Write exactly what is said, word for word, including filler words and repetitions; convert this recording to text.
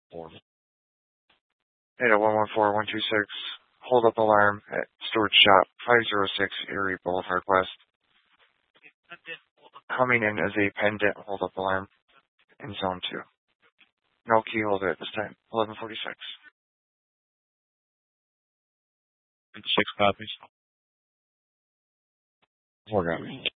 Data one one four one two six. Hold up alarm at Stewart Shop, five oh six Erie Boulevard West. Coming in as a pendant hold up alarm in zone two. No key holder at this time. eleven forty-six. Six copies. Four copies.